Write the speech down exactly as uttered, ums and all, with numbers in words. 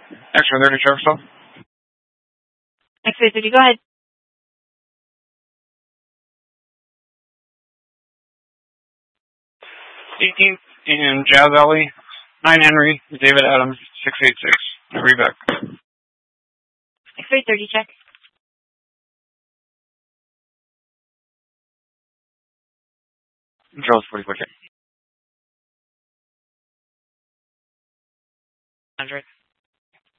X-ray thirty, check yourself. X-ray thirty, go ahead. eighteenth in Jazz Alley, nine Henry, David Adams, six eight six. I'll be back. X-ray thirty, check. Charles forty-four, check. one hundred.